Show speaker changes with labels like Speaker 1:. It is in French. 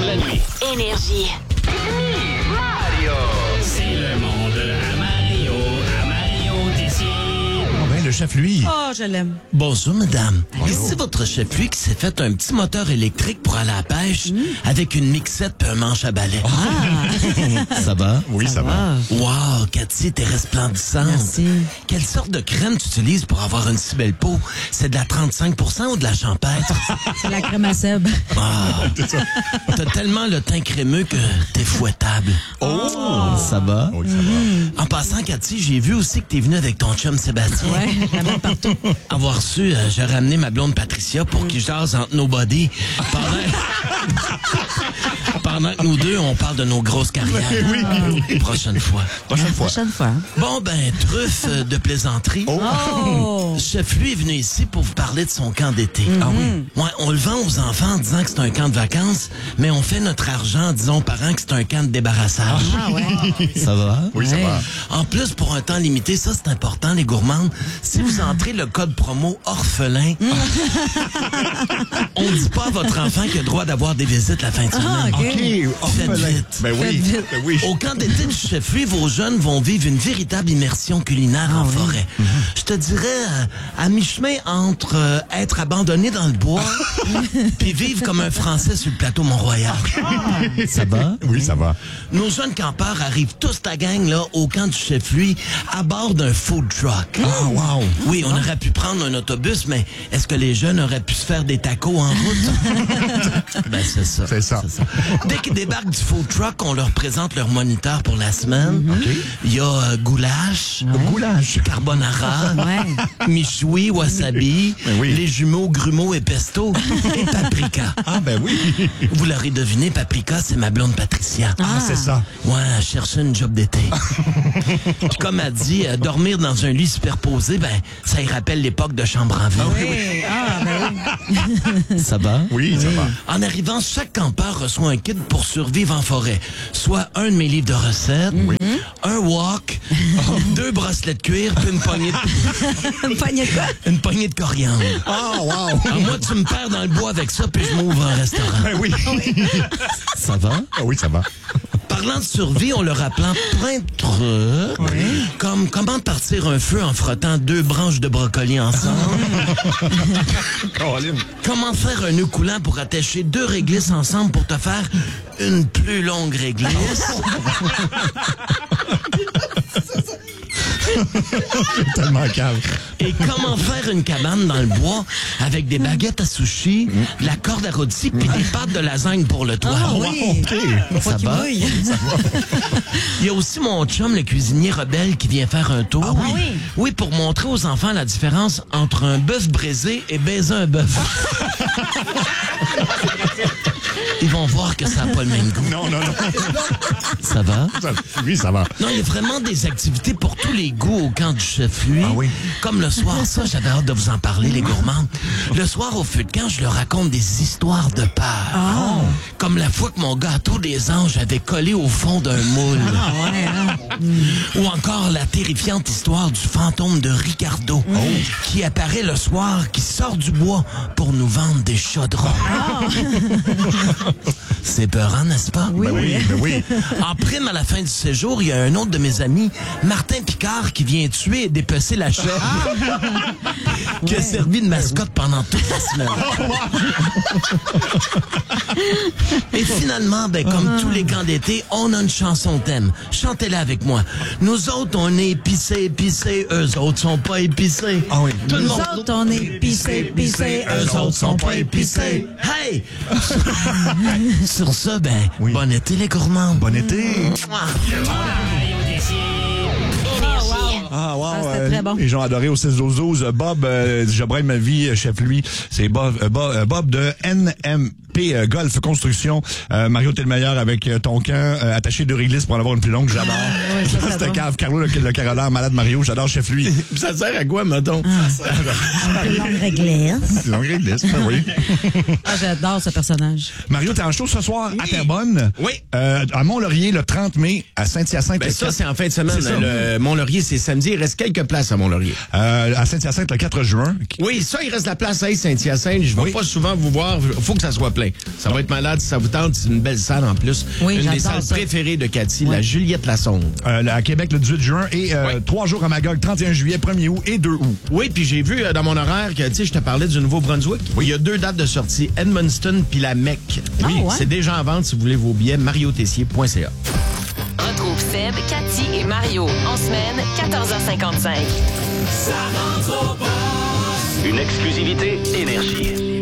Speaker 1: la nuit.
Speaker 2: Énergie.
Speaker 1: Mario! C'est le monde à Mario. À Mario décide.
Speaker 3: Le chef Louis.
Speaker 4: Oh, je l'aime.
Speaker 5: Bonjour, madame. Ici votre chef Louis qui s'est fait un petit moteur électrique pour aller à la pêche avec une mixette et un manche à balai. Ça va?
Speaker 3: Oui, ça va.
Speaker 5: Wow, Cathy, t'es resplendissante.
Speaker 4: Merci.
Speaker 5: Quelle sorte de crème tu utilises pour avoir une si belle peau? C'est de la 35% ou de la champêtre?
Speaker 4: C'est la crème à Seb.
Speaker 5: Ah, t'as tellement le teint crémeux que t'es fouettable. Oh! Ça va?
Speaker 3: Oui, ça va.
Speaker 5: En passant, Cathy, j'ai vu aussi que t'es venue avec ton chum Sébastien.
Speaker 4: Ouais, la même partout.
Speaker 5: Avoir su, j'ai ramené ma blonde Patricia pour qu'il jase entre nos bodies pendant que nous deux, on parle de nos grosses carrières.
Speaker 3: Oui.
Speaker 5: Prochaine fois.
Speaker 3: Prochaine fois.
Speaker 4: Prochaine fois.
Speaker 5: Bon, ben, truffe de plaisanterie.
Speaker 4: Oh!
Speaker 5: Chef, lui, est venu ici pour vous parler de son camp d'été. Ah oui? Ouais, on le vend aux enfants en disant que c'est un camp de vacances, mais on fait notre argent en disant aux parents que c'est un camp de débarrassage.
Speaker 4: Ah ouais.
Speaker 5: Ça va?
Speaker 3: Oui, ça
Speaker 4: Ouais.
Speaker 3: va.
Speaker 5: En plus, pour un temps limité, ça c'est important, les gourmandes, si vous entrez le code promo orphelin, on dit pas à votre enfant qu'il a le droit d'avoir des visites la fin de semaine.
Speaker 4: OK.
Speaker 3: OK, orphelin.
Speaker 5: vite.
Speaker 3: Ben oui.
Speaker 4: Faites vite.
Speaker 3: Ben oui.
Speaker 5: Au camp d'été du chef Louis, vos jeunes vont vivre une véritable immersion culinaire en forêt. Je te dirais à mi-chemin entre être abandonné dans le bois puis vivre comme un Français sur le plateau Mont-Royal. Ça va?
Speaker 3: Oui, ça va.
Speaker 5: Nos jeunes campeurs arrivent tous ta gang là au camp du chef Louis à bord d'un food truck.
Speaker 3: Ah, wow.
Speaker 5: Oui, on aurait pu prendre un autobus, mais est-ce que les jeunes auraient pu se faire des tacos en route? Ben, c'est ça.
Speaker 3: C'est ça.
Speaker 5: Dès qu'ils débarquent du food truck, on leur présente leur moniteur pour la semaine. Il y a goulash,
Speaker 3: Goulash.
Speaker 5: carbonara,
Speaker 4: Ouais.
Speaker 5: michoui, wasabi,
Speaker 3: Ben oui.
Speaker 5: les jumeaux grumeaux et pesto et paprika.
Speaker 3: Ah, ben oui.
Speaker 5: Vous l'aurez deviné, paprika, c'est ma blonde Patricia.
Speaker 3: Ah, c'est ça.
Speaker 5: Ouais, elle cherchait une job d'été. Puis comme elle dit, dormir dans un lit superposé, ben, ça y rappelle l'époque de chambre en ville.
Speaker 4: Oui. Ah, ben oui.
Speaker 5: Ça va?
Speaker 3: Oui, ça va.
Speaker 5: En arrivant, chaque campeur reçoit un kit pour survivre en forêt. Soit un de mes livres de recettes, un wok, 2 bracelets de cuir, puis une poignée de...
Speaker 4: Une poignée de quoi?
Speaker 5: Une poignée de coriandre.
Speaker 3: Ah, wow.
Speaker 5: Alors moi, tu me perds dans le bois avec ça, puis je m'ouvre un restaurant.
Speaker 3: Ben oui.
Speaker 5: Ça va?
Speaker 3: Ah oui, ça va.
Speaker 5: Parlant de survie, on leur apprend plein de trucs, comme comment partir un feu en frottant 2 branches de brocoli ensemble,
Speaker 3: Caroline.
Speaker 5: comment faire un nœud coulant pour attacher 2 réglisses ensemble pour te faire une plus longue réglisse,
Speaker 3: Tellement calme.
Speaker 5: et comment faire une cabane dans le bois avec des baguettes à sushi, de la corde à rôti puis des pâtes de lasagne pour le toit.
Speaker 4: Ah oui.
Speaker 3: OK.
Speaker 5: Ça va? Il y a aussi mon chum, le cuisinier rebelle, qui vient faire un tour.
Speaker 4: Ah oui?
Speaker 5: Oui, pour montrer aux enfants la différence entre un bœuf braisé et baiser un bœuf. Ils vont voir que ça n'a pas le même goût.
Speaker 3: Non, non, non.
Speaker 5: Ça va?
Speaker 3: Oui, ça va.
Speaker 5: Non, il y a vraiment des activités pour tous les goûts au camp du chef Louis.
Speaker 3: Ah oui?
Speaker 5: Comme le soir, ça, j'avais hâte de vous en parler, les gourmands. Le soir, au feu de camp, je leur raconte des histoires de peur. Comme la fois que mon gâteau des anges avait collé au fond d'un moule.
Speaker 4: Ah, ouais, hein?
Speaker 5: Ou encore la terrifiante histoire du fantôme de Ricardo, qui apparaît le soir, qui sort du bois pour nous vendre des chaudrons. C'est peurant, n'est-ce pas?
Speaker 4: Oui.
Speaker 3: Ben oui, ben oui.
Speaker 5: En prime, à la fin du séjour, il y a un autre de mes amis, Martin Picard, qui vient tuer et dépecer la chèvre, qui a servi de mascotte pendant toute la semaine. Et finalement, ben, comme tous les camps d'été, on a une chanson thème. Chantez-la avec moi. Nous autres, on est épicés, eux autres sont pas épicés.
Speaker 3: Ah oui.
Speaker 5: Tout le
Speaker 4: Nous
Speaker 5: monde.
Speaker 4: autres, on est épicés,
Speaker 5: Eux autres sont pas épicés. Hey! Sur ça, ben,
Speaker 3: Oui.
Speaker 5: bon été les gourmands.
Speaker 3: Bon été.
Speaker 1: Mario décide.
Speaker 2: Énergie.
Speaker 3: Ah, wow.
Speaker 4: Ah, c'était très bon.
Speaker 3: Les gens adorés au 6-12-12. Bob, je braille ma vie, chef lui. C'est Bob de NMP Golf Construction. Mario, t'es le meilleur avec ton camp. Attaché 2 réglisses pour en avoir une plus longue. J'adore.
Speaker 4: oui, ça, c'est
Speaker 3: C'était
Speaker 4: bon.
Speaker 3: cave. Carlo, le caroleur, malade Mario. J'adore chef lui.
Speaker 5: Ça sert à quoi, mettons?
Speaker 4: Une longue réglisse.
Speaker 3: Longue réglisse, oui.
Speaker 4: Ah, j'adore ce personnage.
Speaker 3: Mario, t'es en show ce soir à Terrebonne.
Speaker 5: Oui.
Speaker 3: À Mont-Laurier, le 30 mai, à Saint-Hyacinthe.
Speaker 6: Ben ça, c'est en fin de semaine.
Speaker 3: C'est ça.
Speaker 6: Le Mont-Laurier, c'est samedi. Il reste quelques places à Mont-Laurier.
Speaker 3: À Saint-Hyacinthe, le 4 juin.
Speaker 6: Oui, ça, il reste la place à Saint-Hyacinthe. Je vais
Speaker 3: Oui.
Speaker 6: pas souvent vous voir. Faut que ça soit plein. ben, ça va être malade si ça vous tente. C'est une belle salle en plus.
Speaker 4: Oui,
Speaker 6: une des
Speaker 4: j'adore
Speaker 6: salles
Speaker 4: ça.
Speaker 6: préférées de Cathy, la Juliette Lassonde.
Speaker 3: À Québec le 18 juin et 3 jours à Magog, 31 juillet, 1er août et 2 août.
Speaker 6: Oui, puis j'ai vu dans mon horaire que, tu sais, je te parlais du Nouveau-Brunswick. Oui. Il y a 2 dates de sortie, Edmundston puis la Mecque.
Speaker 4: Oui, ouais.
Speaker 6: C'est déjà en vente si vous voulez vos billets, mariotessier.ca.
Speaker 2: Retrouve Seb, Cathy et Mario en semaine, 14h55.
Speaker 1: Une exclusivité Énergie.